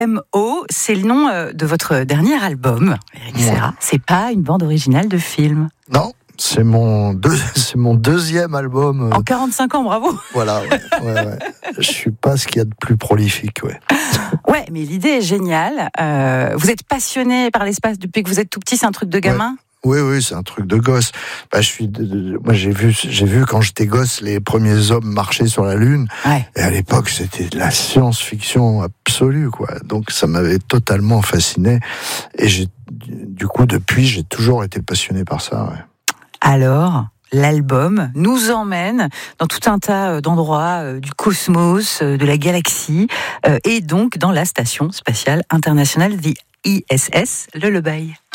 LMO, c'est le nom de votre dernier album, Éric Serra. C'est pas une bande originale de film. Non, c'est mon deuxième album. En 45 ans, bravo. Voilà, ouais. Je suis pas ce qu'il y a de plus prolifique, ouais. Ouais, mais l'idée est géniale. Vous êtes passionné par l'espace depuis que vous êtes tout petit, c'est un truc de gamin ? Oui, c'est un truc de gosse. Moi, j'ai vu quand j'étais gosse les premiers hommes marcher sur la Lune. Ouais. Et à l'époque, c'était de la science-fiction absolue, quoi. Donc, ça m'avait totalement fasciné. Et du coup, depuis, j'ai toujours été passionné par ça, ouais. Alors, l'album nous emmène dans tout un tas d'endroits du cosmos, de la galaxie, et donc dans la Station Spatiale Internationale, the ISS, le Lobaï.